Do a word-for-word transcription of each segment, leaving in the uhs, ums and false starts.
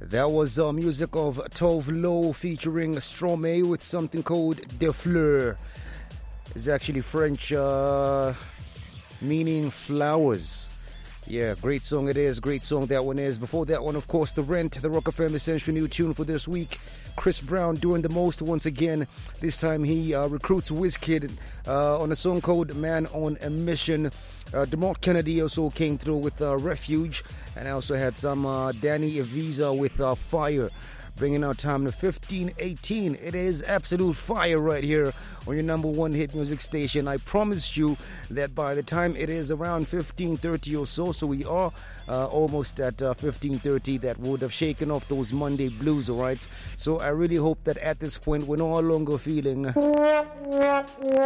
That was uh, music of Tove Lo featuring Stromae with something called De Fleur. It's actually French, uh, meaning flowers. Yeah, great song it is. Great song that one is. Before that one, of course, The Rent, the Rock F M Essential new tune for this week. Chris Brown doing the most once again. This time he uh, recruits Wizkid uh, on a song called Man on a Mission. Uh, DeMarc Kennedy also came through with uh, Refuge. And I also had some uh, Danny Avisa with uh, Fire. Bringing our time to fifteen eighteen. It is absolute fire right here on your number one hit music station. I promised you that by the time it is around fifteen thirty or so, so we are uh, almost at uh, fifteen thirty, that would have shaken off those Monday blues, all right? So I really hope that at this point we're no longer feeling... I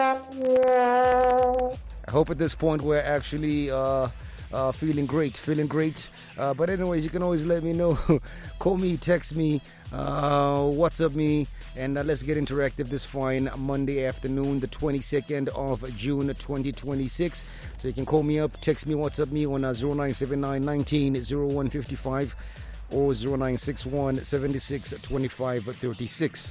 hope at this point we're actually... Uh, Uh, feeling great, feeling great. Uh, but anyways, you can always let me know. Call me, text me, uh, WhatsApp me, and uh, let's get interactive this fine Monday afternoon, the twenty-second of June, twenty twenty-six. So you can call me up, text me, WhatsApp me on uh, zero nine seven nine, one nine, zero one five five or zero nine six one, seven six, two five three six.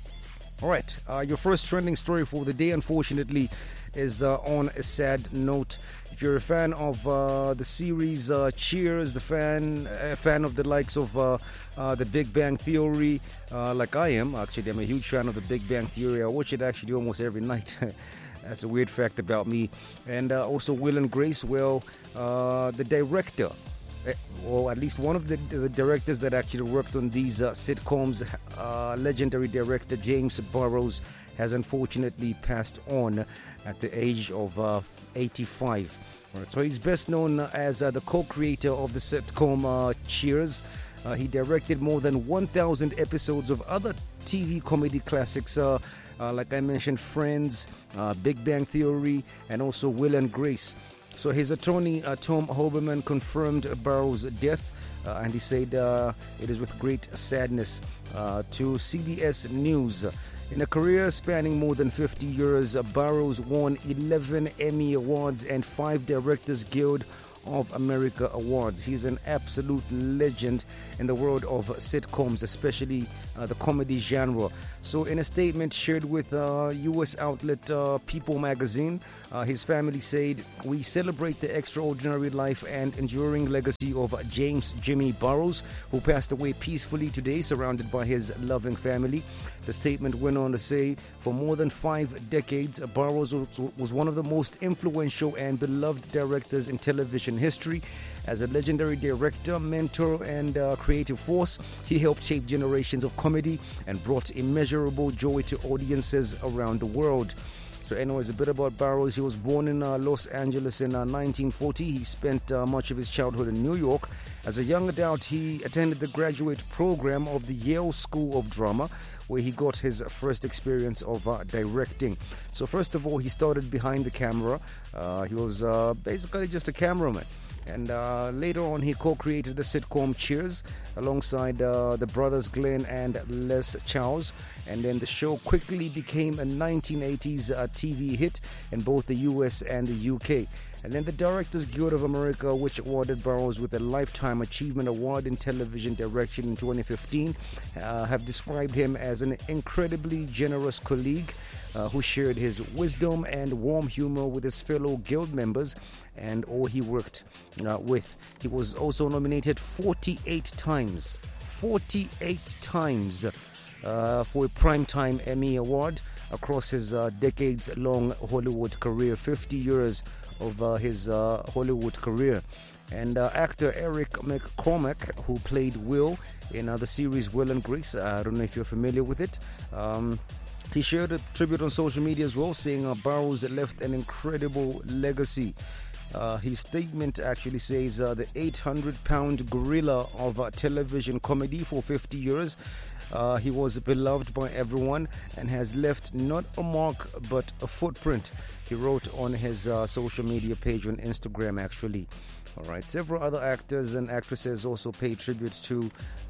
All right, uh, your first trending story for the day, unfortunately, is uh, on a sad note. If you're a fan of uh, the series uh, Cheers, the fan a fan of the likes of uh, uh, the Big Bang Theory, uh, like I am, actually, I'm a huge fan of the Big Bang Theory. I watch it actually almost every night. That's a weird fact about me. And uh, also Will and Grace, well, uh, the director, or at least one of the, the directors that actually worked on these uh, sitcoms, uh, legendary director James Burrows, has unfortunately passed on at the age of uh, eighty-five. Right, so he's best known as uh, the co-creator of the sitcom uh, Cheers. Uh, he directed more than one thousand episodes of other T V comedy classics, uh, uh, like I mentioned, Friends, uh, Big Bang Theory, and also Will and Grace. So his attorney, uh, Tom Hoberman, confirmed Burrows' death, uh, and he said uh, it is with great sadness uh, to C B S News. In a career spanning more than fifty years, Burrows won eleven Emmy Awards and five Directors Guild of America Awards. He's an absolute legend in the world of sitcoms, especially uh, the comedy genre. So in a statement shared with uh, U S outlet uh, People magazine, uh, his family said, "We celebrate the extraordinary life and enduring legacy of James Jimmy Burrows, who passed away peacefully today, surrounded by his loving family." The statement went on to say, for more than five decades, Burrows was one of the most influential and beloved directors in television history. As a legendary director, mentor, and uh, creative force, he helped shape generations of comedy and brought immeasurable joy to audiences around the world. So anyways, a bit about Burrows. He was born in uh, Los Angeles in uh, nineteen forty. He spent uh, much of his childhood in New York. As a young adult, he attended the graduate program of the Yale School of Drama, where he got his first experience of uh, directing. So first of all, he started behind the camera. Uh, he was uh, basically just a cameraman. And uh, later on, he co-created the sitcom Cheers alongside uh, the brothers Glenn and Les Charles. And then the show quickly became a nineteen eighties uh, T V hit in both the U S and the U K. And then the Directors Guild of America, which awarded Burrows with a Lifetime Achievement Award in Television Direction in twenty fifteen, uh, have described him as an incredibly generous colleague uh, who shared his wisdom and warm humor with his fellow guild members and all he worked uh, with. He was also nominated forty-eight times, forty-eight times uh, for a Primetime Emmy Award across his uh, decades-long Hollywood career, fifty years of uh, his uh, Hollywood career. And uh, actor Eric McCormack, who played Will in uh, the series Will and Grace, uh, I don't know if you're familiar with it, um, he shared a tribute on social media as well, saying uh, Burrows left an incredible legacy. Uh, his statement actually says uh, the eight hundred pound gorilla of uh, television comedy for fifty years. Uh, he was beloved by everyone and has left not a mark but a footprint, he wrote on his uh, social media page on Instagram, actually. All right, several other actors and actresses also paid tribute to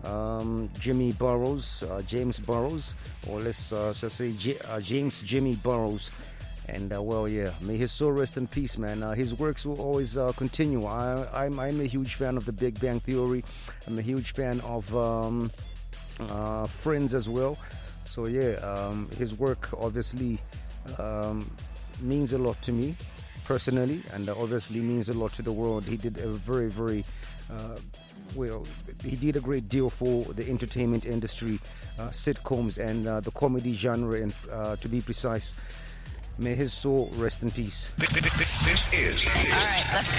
um, Jimmy Burrows, uh, James Burrows, or let's uh, just say J- uh, James Jimmy Burrows. And uh, well, yeah, may his soul rest in peace, man. Uh, his works will always uh, continue. I, I'm, I'm a huge fan of The Big Bang Theory. I'm a huge fan of um, uh, Friends as well. So yeah, um, his work obviously um, means a lot to me personally, and obviously means a lot to the world. He did a very, very uh, well. He did a great deal for the entertainment industry, uh, sitcoms, and uh, the comedy genre, and uh, to be precise. May his soul rest in peace. This is. All right, let's